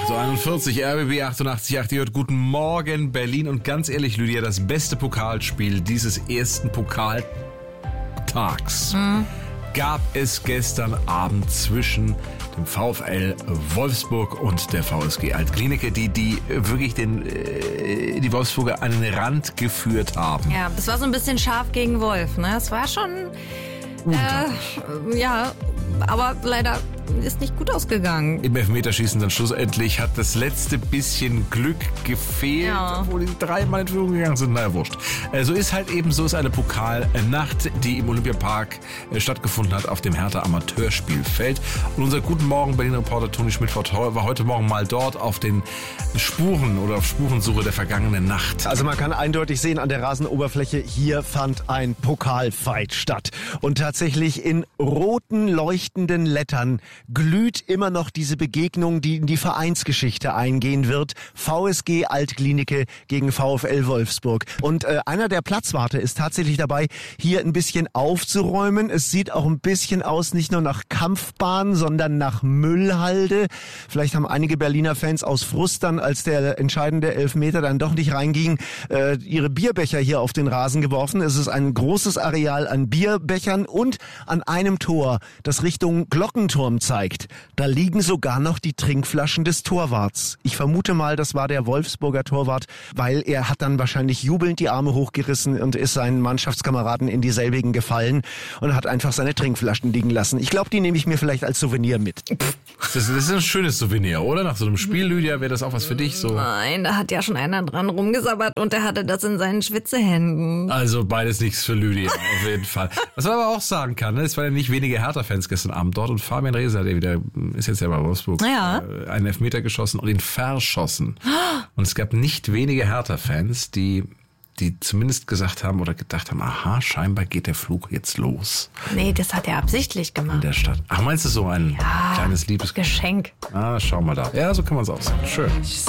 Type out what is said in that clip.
8.41 Uhr, RBB 88.8, ihr hört Guten Morgen Berlin. Und ganz ehrlich, Lydia, das beste Pokalspiel dieses ersten Pokaltags gab es gestern Abend zwischen dem VfL Wolfsburg und der VSG Altklinike, die wirklich die Wolfsburger an den Rand geführt haben. Ja, das war so ein bisschen scharf gegen Wolf, ne? Es war schon, ja, aber leider ist nicht gut ausgegangen. Im Elfmeterschießen dann schlussendlich hat das letzte bisschen Glück gefehlt, obwohl die dreimal in Führung gegangen sind. Naja, wurscht. So ist halt eben, so ist eine Pokalnacht, die im Olympiapark stattgefunden hat auf dem Hertha Amateurspielfeld. Und unser Guten Morgen Berlin-Reporter Toni Schmidt war heute Morgen mal dort auf den Spuren oder auf Spurensuche der vergangenen Nacht. Also man kann eindeutig sehen an der Rasenoberfläche, hier fand ein Pokalfight statt. Und tatsächlich in roten, leuchtenden Lettern glüht immer noch diese Begegnung, die in die Vereinsgeschichte eingehen wird. VSG Altklinike gegen VfL Wolfsburg. Und einer der Platzwarte ist tatsächlich dabei, hier ein bisschen aufzuräumen. Es sieht auch ein bisschen aus, nicht nur nach Kampfbahn, sondern nach Müllhalde. Vielleicht haben einige Berliner Fans aus Frust dann, als der entscheidende Elfmeter dann doch nicht reinging, ihre Bierbecher hier auf den Rasen geworfen. Es ist ein großes Areal an Bierbechern und an einem Tor, das Richtung Glockenturm zeigt. Da liegen sogar noch die Trinkflaschen des Torwarts. Ich vermute mal, das war der Wolfsburger Torwart, weil er hat dann wahrscheinlich jubelnd die Arme hochgerissen und ist seinen Mannschaftskameraden in dieselbigen gefallen und hat einfach seine Trinkflaschen liegen lassen. Ich glaube, die nehme ich mir vielleicht als Souvenir mit. Das ist ein schönes Souvenir, oder? Nach so einem Spiel, Lydia, wäre das auch was für dich so? Nein, da hat ja schon einer dran rumgesabbert und er hatte das in seinen Schwitzehänden. Also beides nichts für Lydia, auf jeden Fall. Was man aber auch sagen kann, ne? Es waren ja nicht wenige Hertha-Fans gestern Abend dort und Fabian Reese, ist jetzt ja bei Wolfsburg, einen Elfmeter geschossen und ihn verschossen. Und es gab nicht wenige Hertha-Fans, die zumindest gesagt haben oder gedacht haben, aha, scheinbar geht der Flug jetzt los. Nee, das hat er absichtlich gemacht. In der Stadt. Ach, meinst du so ein kleines Liebesgeschenk? Geschenk. Ah, schau mal da. Ja, so kann man es auch sagen. Schön.